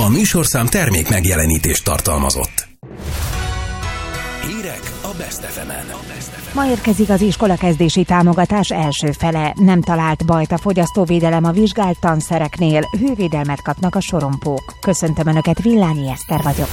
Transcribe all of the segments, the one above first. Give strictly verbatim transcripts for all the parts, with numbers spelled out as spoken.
A műsorszám termék megjelenítést tartalmazott. Hírek a Best ef emen. Ma érkezik az iskolakezdési támogatás első fele. Nem talált bajt a fogyasztóvédelem a vizsgált tanszereknél. Hővédelmet kapnak a sorompók. Köszöntöm Önöket, Villányi Eszter vagyok.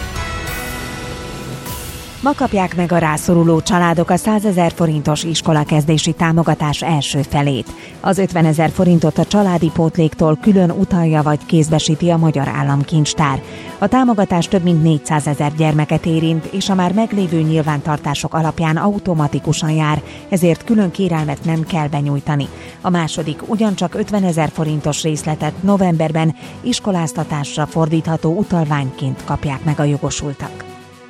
Ma kapják meg a rászoruló családok a százezer forintos iskolakezdési támogatás első felét. Az ötvenezer forintot a családi pótléktól külön utalja vagy kézbesíti a Magyar Államkincstár. A támogatás több mint négyszázezer gyermeket érint, és a már meglévő nyilvántartások alapján automatikusan jár, ezért külön kérelmet nem kell benyújtani. A második ugyancsak ötvenezer forintos részletet novemberben iskoláztatásra fordítható utalványként kapják meg a jogosultak.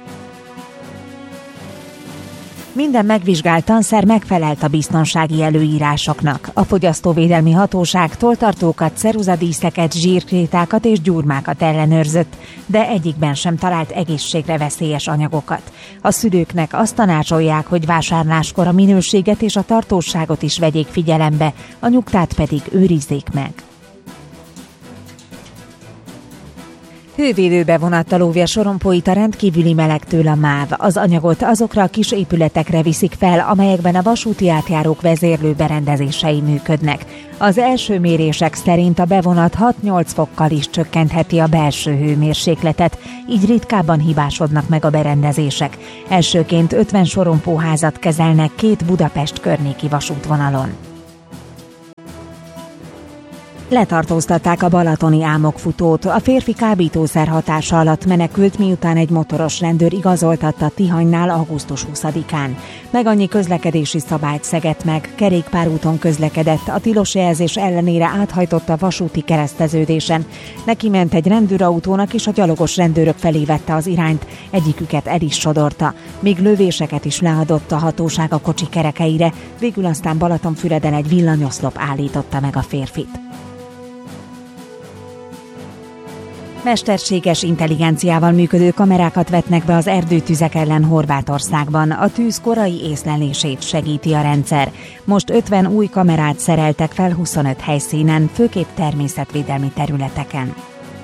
Minden megvizsgált tanszer megfelelt a biztonsági előírásoknak. A Fogyasztóvédelmi Hatóság tolltartókat, ceruzadíszeket, zsírkrétákat és gyurmákat ellenőrzött, de egyikben sem talált egészségre veszélyes anyagokat. A szülőknek azt tanácsolják, hogy vásárláskor a minőséget és a tartóságot is vegyék figyelembe, a nyugtát pedig őrizzék meg. Hővédőbe vonattal óvja sorompóit a rendkívüli melegtől a MÁV. Az anyagot azokra a kis épületekre viszik fel, amelyekben a vasúti átjárók vezérlő berendezései működnek. Az első mérések szerint a bevonat hat-nyolc fokkal is csökkentheti a belső hőmérsékletet, így ritkábban hibásodnak meg a berendezések. Elsőként ötven sorompóházat kezelnek két Budapest környéki vasútvonalon. Letartóztatták a balatoni álmokfutót. A férfi kábítószer hatása alatt menekült, miután egy motoros rendőr igazoltatta Tihanynál augusztus huszadikán. Meg annyi közlekedési szabályt szegett meg, kerékpárúton közlekedett, a tilos jelzés ellenére áthajtott a vasúti kereszteződésen. Neki ment egy rendőrautónak, és a gyalogos rendőrök felé vette az irányt, egyiküket el is sodorta. Még lövéseket is leadott a hatóság a kocsi kerekeire, végül aztán Balatonfüreden egy villanyoszlop állította meg a férfit. Mesterséges intelligenciával működő kamerákat vetnek be az erdőtüzek ellen Horvátországban. A tűz korai észlelését segíti a rendszer. Most ötven új kamerát szereltek fel huszonöt helyszínen, főképp természetvédelmi területeken.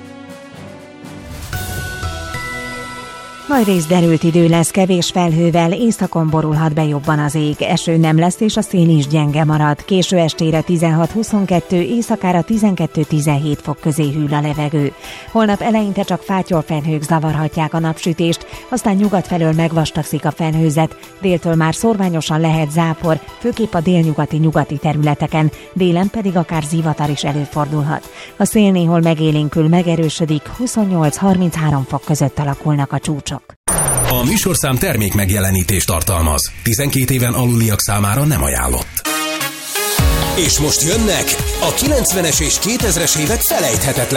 Nagyrészt derült idő lesz, kevés felhővel, északon borulhat be jobban az ég. Eső nem lesz, és a szél is gyenge marad. Késő estére tizenhat-huszonkettő, éjszakára tizenkettő-tizenhét fok közé hűl a levegő. Holnap eleinte csak fátyolfelhők zavarhatják a napsütést, aztán nyugat felől megvastagszik a felhőzet, déltől már szorványosan lehet zápor, főképp a délnyugati nyugati területeken, délen pedig akár zivatar is előfordulhat. A szél néhol megélénkül, megerősödik, huszonnyolc-harminchárom fok között alakulnak a csúcsok. A műsorszám termék megjelenítést tartalmaz. tizenkét éven aluliak számára nem ajánlott. És most jönnek a kilencvenes és kétezres évek felejthetetlen